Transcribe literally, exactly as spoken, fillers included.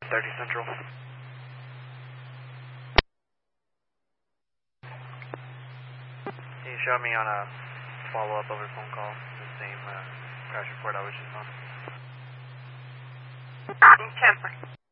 thirty Central. Can you show me on a follow-up over phone call, the same uh, crash report I was just on? ten.